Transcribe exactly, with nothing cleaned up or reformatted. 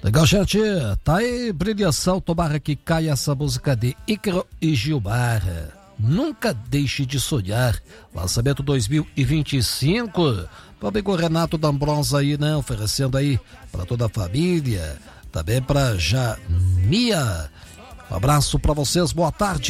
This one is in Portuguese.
Legal, gente. Tá aí, brilhação. Tomara que caia essa música de Ícaro e Gilmar. Nunca deixe de sonhar. Lançamento dois mil e vinte e cinco. O amigo Renato D'Ambrosa aí, né? Oferecendo aí para toda a família. Também para Jamia. Um abraço para vocês. Boa tarde.